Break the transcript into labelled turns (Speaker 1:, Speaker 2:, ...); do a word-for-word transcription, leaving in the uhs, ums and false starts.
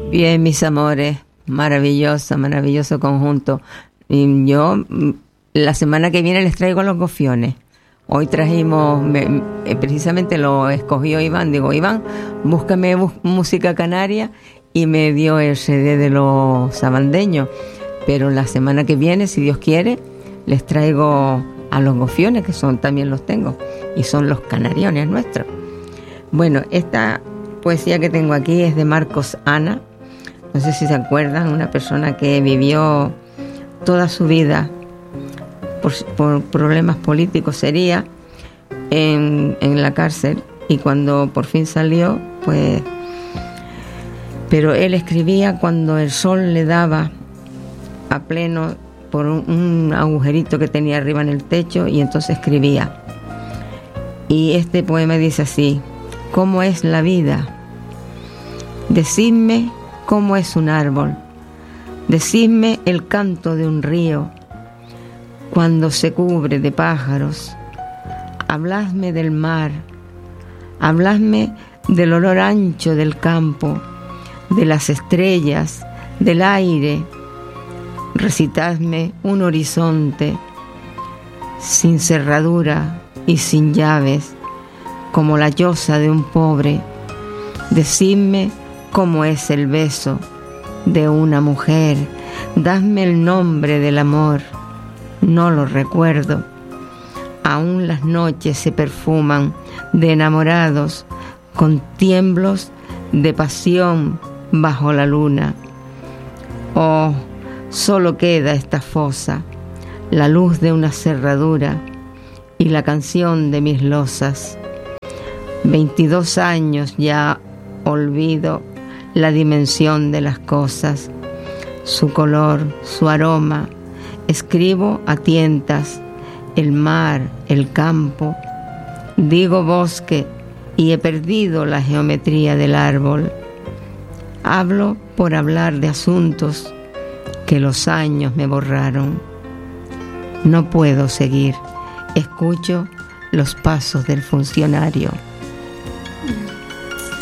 Speaker 1: Bien, mis amores, maravilloso, maravilloso conjunto. Y yo, la semana que viene les traigo los gofiones. Hoy trajimos, me, precisamente lo escogió Iván. Digo, Iván, búscame bus, música canaria, y me dio el C D de los sabandeños. Pero la semana que viene, si Dios quiere, les traigo a los gofiones, que son también los tengo, y son los canariones nuestros. Bueno, esta poesía que tengo aquí es de Marcos Ana. No sé si se acuerdan, una persona que vivió toda su vida por, por problemas políticos, sería en, en la cárcel, y cuando por fin salió, pues... Pero él escribía cuando el sol le daba a pleno por un, un agujerito que tenía arriba en el techo, y entonces escribía. Y este poema dice así: ¿cómo es la vida? Decidme cómo es un árbol, decidme el canto de un río cuando se cubre de pájaros, habladme del mar, habladme del olor ancho del campo, de las estrellas, del aire, recitadme un horizonte sin cerradura y sin llaves, como la llosa de un pobre, decidme cómo es el beso de una mujer, dadme el nombre del amor, no lo recuerdo. Aún las noches se perfuman de enamorados con tiemblos de pasión bajo la luna. Oh, solo queda esta fosa, la luz de una cerradura y la canción de mis losas. Veintidós años ya olvido la dimensión de las cosas, su color, su aroma. Escribo a tientas el mar, el campo. Digo bosque y he perdido la geometría del árbol. Hablo por hablar de asuntos que los años me borraron. No puedo seguir. Escucho los pasos del funcionario.